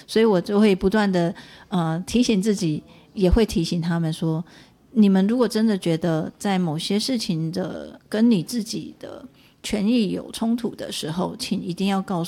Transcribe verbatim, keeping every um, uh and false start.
所以我就会不断的呃提醒自己，也会提醒他们说，你们如果真的觉得在某些事情的跟你自己的权益有冲突的时候，请一定要告诉